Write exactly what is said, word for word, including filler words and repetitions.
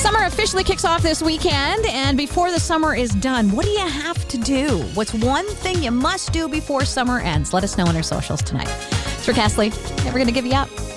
Summer officially kicks off this weekend, and before the summer is done, what do you have to do? What's one thing you must do before summer ends? Let us know on our socials tonight. It's Rick Astley. Never going to give you up.